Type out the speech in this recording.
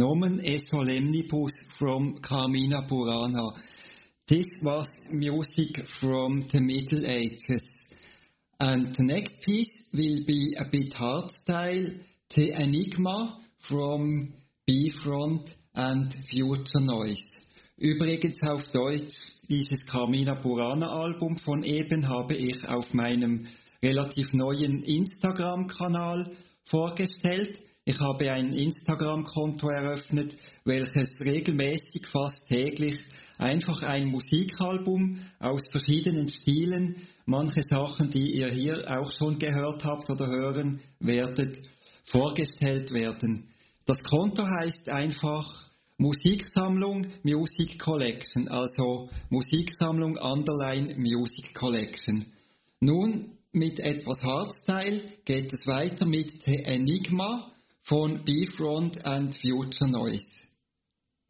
Nomen e Solemnibus from Carmina Burana. This was music from the Middle Ages. And the next piece will be a bit hardstyle, The Enigma from Bifront and Future Noise. Übrigens auf Deutsch, dieses Carmina Burana Album von eben habe ich auf meinem relativ neuen Instagram-Kanal vorgestellt. Ich habe ein Instagram-Konto eröffnet, welches regelmäßig, fast täglich, einfach ein Musikalbum aus verschiedenen Stilen, manche Sachen, die ihr hier auch schon gehört habt oder hören werdet, vorgestellt werden. Das Konto heißt einfach Musiksammlung Music Collection, also Musiksammlung _ Music Collection. Nun, mit etwas Hardstyle geht es weiter mit The Enigma von Bifront and Future Noise.